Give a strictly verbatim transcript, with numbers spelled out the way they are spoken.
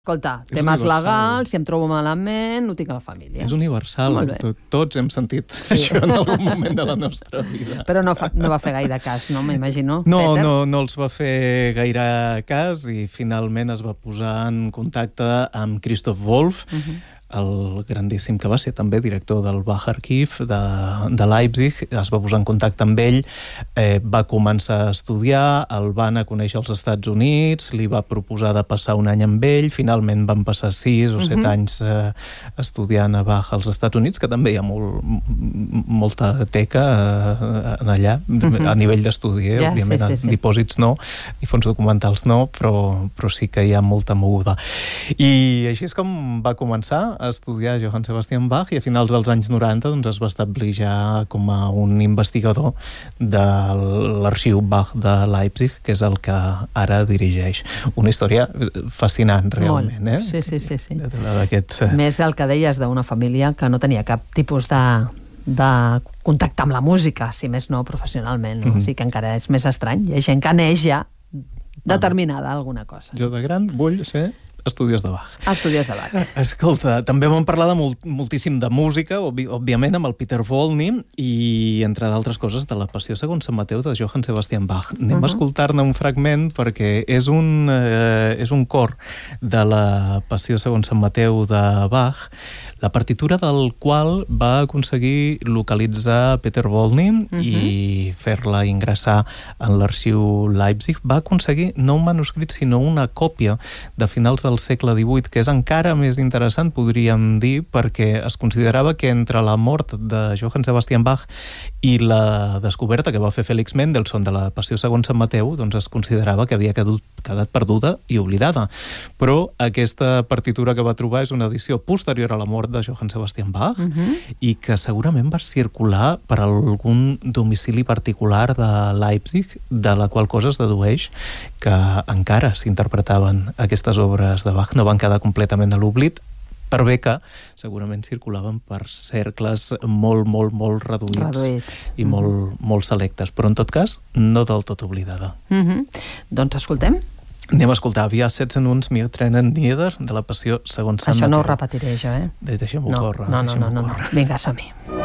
Escolta, temes legals, si em trobo malament, ho tinc a la família. És universal. Tots hem sentit sí. això en algun moment de la nostra vida. Però no, fa, no va fer gaire cas, no? M'imagino. No, Peter? no, no els va fer gaire cas i finalment es va posar en contacte amb Christoph Wolff, uh-huh. el grandíssim que va ser també director del Bach-Archiv de, de Leipzig. Es va posar en contacte amb ell, eh, va començar a estudiar, el va anar a conèixer als Estats Units, li va proposar de passar un any amb ell, finalment van passar sis o set uh-huh. anys eh, estudiant a Bach als Estats Units, que també hi ha molt, molta teca eh, allà, uh-huh. a nivell d'estudi, eh? ja, òbviament, sí, sí, sí. dipòsits no, i fons documentals no, però, però sí que hi ha molta moguda. I així és com va començar a estudiar Johann Sebastian Bach i a finals dels anys noranta doncs, es va establir ja com a un investigador de l'arxiu Bach de Leipzig, que és el que ara dirigeix. Una història fascinant, realment. Eh? Sí, sí, sí. sí. D'aquest... Més el que deies d'una família que no tenia cap tipus de, de contacte amb la música, si més no professionalment. No? Mm-hmm. O sigui que encara és més estrany. Hi ha gent que neix ja determinada a alguna cosa. Jo de gran vull ser estudiós de Bach. Estudiós de Bach. Escolta, també vam parlar de molt, moltíssim de música, òbvi, òbviament amb el Peter Volney i, entre d'altres coses, de la Passió segons Sant Mateu de Johann Sebastian Bach. Anem uh-huh. a escoltar-ne un fragment perquè és un, eh, és un cor de la Passió segons Sant Mateu de Bach, la partitura del qual va aconseguir localitzar Peter Volney uh-huh. i fer-la ingressar en l'arxiu Leipzig. Va aconseguir no un manuscrit, sinó una còpia de finals del segle divuit, que és encara més interessant, podríem dir, perquè es considerava que entre la mort de Johann Sebastian Bach i la descoberta que va fer Félix Mendelssohn de la Passió segons Sant Mateu, doncs es considerava que havia quedat, quedat perduda i oblidada. Però aquesta partitura que va trobar és una edició posterior a la mort de Johann Sebastian Bach uh-huh. i que segurament va circular per algun domicili particular de Leipzig, de la qual cosa es dedueix que encara s'interpretaven aquestes obres de Bach, no van quedar completament a l'oblit, per bé que segurament circulaven per cercles molt, molt, molt reduïts, reduïts. i uh-huh. molt, molt selectes, però en tot cas no del tot oblidada. Uh-huh. Doncs escoltem. Anem a escoltar Wir setzen uns mir trennen nieder, de la Passió segons Sant Mateu. Això no ho repetiré jo, eh? Deixem-ho no, córrer. No, no, deixem-ho no, no, córrer. no. Vinga, som-hi.